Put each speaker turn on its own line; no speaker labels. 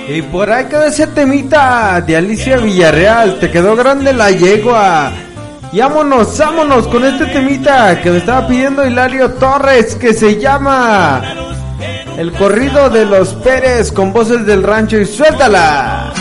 Y por ahí quedó ese temita de Alicia Villarreal. Te quedó grande la yegua. Y vámonos con este temita que me estaba pidiendo Hilario Torres, que se llama El corrido de los Pérez, con voces del rancho. Y suéltala.